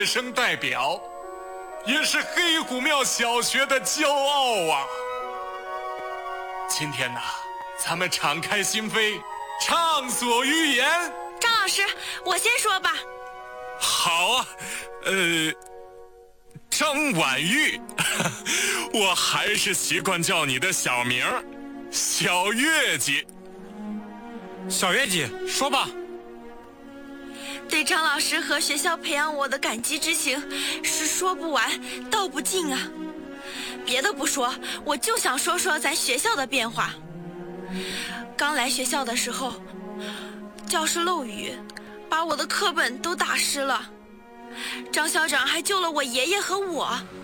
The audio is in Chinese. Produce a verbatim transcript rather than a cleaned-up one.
生代表，也是黑虎庙小学的骄傲啊！今天呢，咱们敞开心扉，畅所欲言。 张老师，我先说吧。 好啊，呃，张婉玉，我还是习惯叫你的小名儿，小月季。 小月季，说吧。 对张老师和学校培养我的感激之情是说不完道不尽啊。别的不说，我就想说说咱学校的变化。刚来学校的时候，教室漏雨，把我的课本都打湿了。张校长还救了我爷爷和我。